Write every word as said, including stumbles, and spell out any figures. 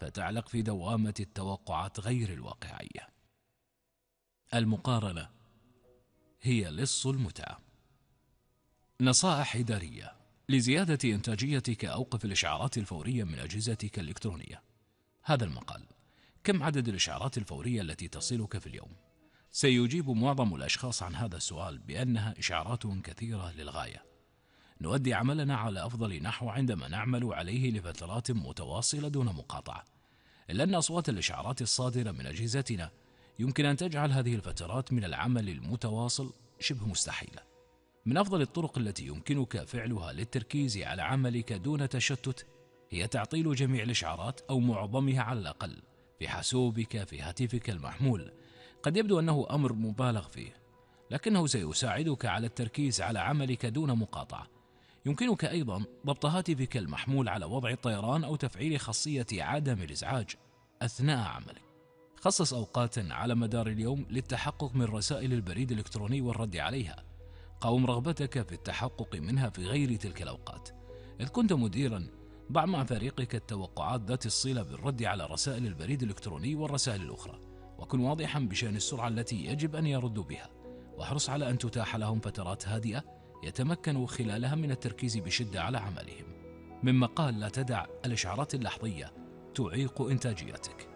فتعلق في دوامة التوقعات غير الواقعية. المقارنة هي لص المتعة. نصائح إدارية: لزيادة إنتاجيتك أوقف الإشعارات الفورية من أجهزتك الإلكترونية. هذا المقال: كم عدد الإشعارات الفورية التي تصلك في اليوم؟ سيجيب معظم الأشخاص عن هذا السؤال بأنها إشعارات كثيرة للغاية. نؤدي عملنا على أفضل نحو عندما نعمل عليه لفترات متواصلة دون مقاطعة، إلا أن أصوات الإشعارات الصادرة من أجهزتنا يمكن أن تجعل هذه الفترات من العمل المتواصل شبه مستحيلة. من أفضل الطرق التي يمكنك فعلها للتركيز على عملك دون تشتت هي تعطيل جميع الإشعارات أو معظمها على الأقل في حاسوبك في هاتفك المحمول. قد يبدو أنه أمر مبالغ فيه، لكنه سيساعدك على التركيز على عملك دون مقاطعة. يمكنك أيضا ضبط هاتفك المحمول على وضع الطيران أو تفعيل خاصية عدم الإزعاج أثناء عملك. خصص أوقات على مدار اليوم للتحقق من رسائل البريد الإلكتروني والرد عليها. قاوم رغبتك في التحقق منها في غير تلك الأوقات. إذ كنت مديرا، ضع مع فريقك التوقعات ذات الصلة بالرد على رسائل البريد الإلكتروني والرسائل الأخرى، وكن واضحا بشأن السرعة التي يجب أن يردوا بها، واحرص على أن تتاح لهم فترات هادئة يتمكنوا خلالها من التركيز بشدة على عملهم. من مقال: لا تدع الإشعارات اللحظية تعيق إنتاجيتك.